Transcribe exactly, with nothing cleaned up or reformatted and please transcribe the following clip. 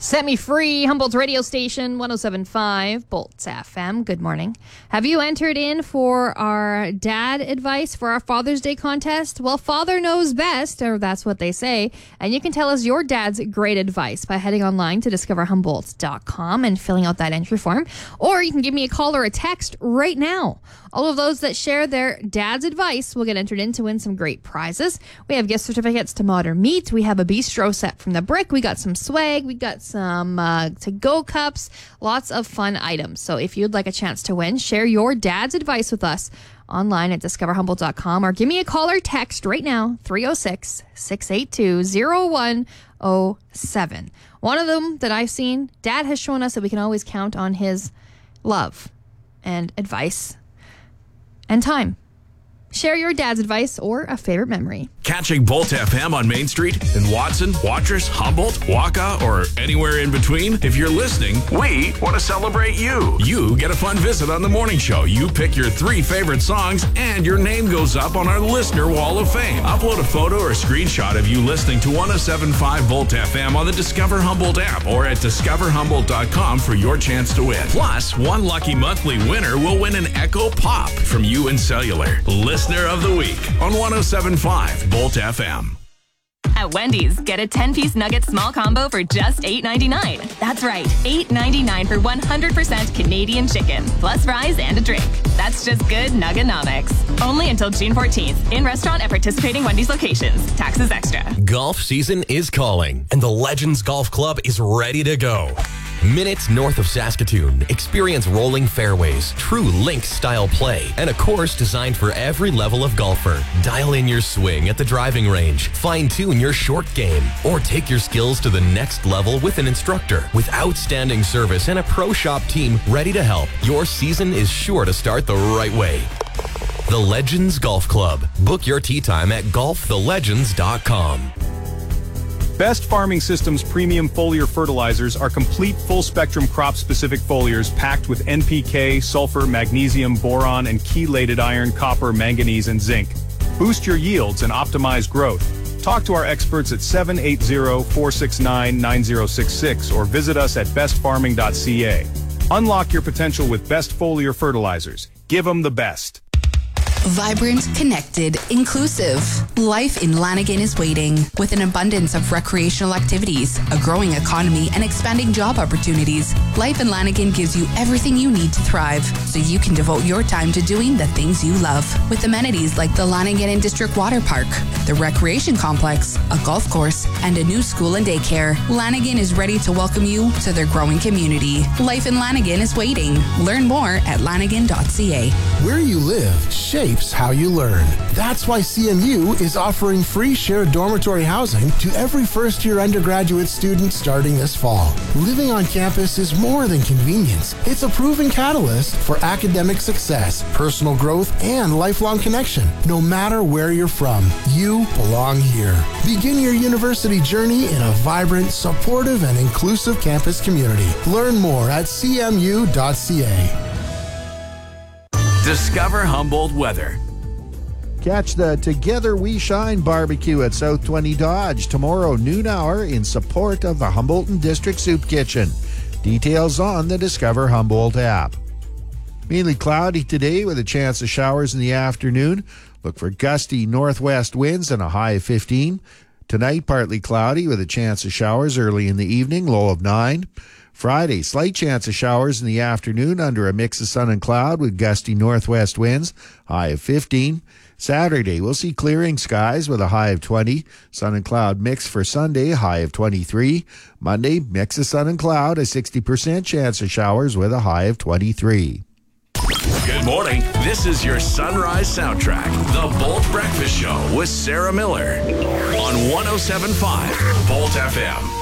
Set Me Free, Humboldt's radio station, one oh seven point five, Bolts F M. Good morning. Have you entered in for our dad advice for our Father's Day contest? Well, Father knows best, or that's what they say. And you can tell us your dad's great advice by heading online to discover humboldt dot com and filling out that entry form. Or you can give me a call or a text right now. All of those that share their dad's advice will get entered in to win some great prizes. We have gift certificates to Modern Meat. We have a bistro set from The Brick. We got some swag. We got some uh, to-go cups. Lots of fun items. So if you'd like a chance to win, share your dad's advice with us online at discover humboldt dot com or give me a call or text right now, three oh six, six eight two, oh one oh seven. One of them that I've seen, Dad has shown us that we can always count on his love and advice and time. Share your dad's advice or a favorite memory. Catching Bolt F M on Main Street in Watson, Watrous, Humboldt, Waka, or anywhere in between? If you're listening, we want to celebrate you. You get a fun visit on the morning show. You pick your three favorite songs, and your name goes up on our Listener Wall of Fame. Upload a photo or a screenshot of you listening to one oh seven point five Bolt F M on the Discover Humboldt app or at discover humboldt dot com for your chance to win. Plus, one lucky monthly winner will win an Echo Pop from U N Cellular. Listener of the Week on one oh seven point five Bolt F M. At Wendy's, get a ten-piece nugget small combo for just eight ninety-nine. That's right, eight ninety-nine for one hundred percent Canadian chicken, plus fries and a drink. That's just good Nuggonomics. Only until June fourteenth. In restaurant at participating Wendy's locations. Taxes extra. Golf season is calling, and the Legends Golf Club is ready to go. Minutes north of Saskatoon, experience rolling fairways, true links-style play, and a course designed for every level of golfer. Dial in your swing at the driving range, fine-tune your short game, or take your skills to the next level with an instructor. With outstanding service and a pro shop team ready to help, your season is sure to start the right way. The Legends Golf Club. Book your tee time at golf the legends dot com. Best Farming Systems premium foliar fertilizers are complete full-spectrum crop-specific foliars packed with N P K, sulfur, magnesium, boron, and chelated iron, copper, manganese, and zinc. Boost your yields and optimize growth. Talk to our experts at seven eight zero, four six nine, nine zero six six or visit us at best farming dot c a. Unlock your potential with Best Foliar Fertilizers. Give them the best. Vibrant, connected, inclusive. Life in Lanigan is waiting. With an abundance of recreational activities, a growing economy, and expanding job opportunities, life in Lanigan gives you everything you need to thrive, so you can devote your time to doing the things you love. With amenities like the Lanigan and District Water Park, the Recreation Complex, a golf course, and a new school and daycare, Lanigan is ready to welcome you to their growing community. Life in Lanigan is waiting. Learn more at lanigan dot c a. Where you live shapes how you learn. That's why C M U is offering free shared dormitory housing to every first-year undergraduate student starting this fall. Living on campus is more than convenience. It's a proven catalyst for academic success, personal growth, and lifelong connection. No matter where you're from, you belong here. Begin your university journey in a vibrant, supportive, and inclusive campus community. Learn more at c m u dot c a. Discover Humboldt weather. Catch the Together We Shine barbecue at South twenty Dodge tomorrow noon hour in support of the Humboldt District Soup Kitchen. Details on the Discover Humboldt app. Mainly cloudy today with a chance of showers in the afternoon. Look for gusty northwest winds and a high of fifteen. Tonight, partly cloudy with a chance of showers early in the evening, low of nine. Friday, slight chance of showers in the afternoon under a mix of sun and cloud with gusty northwest winds, high of fifteen. Saturday, we'll see clearing skies with a high of twenty. Sun and cloud mix for Sunday, high of twenty-three. Monday, mix of sun and cloud, a sixty percent chance of showers with a high of twenty-three. Good morning. This is your Sunrise Soundtrack, The Bolt Breakfast Show with Sarah Miller on one oh seven point five Bolt F M.